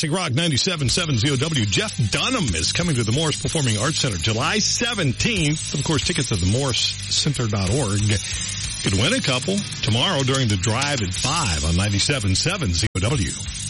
Classic Rock 97.7 ZOW. Jeff Dunham is coming to the Morris Performing Arts Center July 17th. Of course, tickets at themorriscenter.org. You could win a couple tomorrow during the drive at 5 on 97.7 ZOW.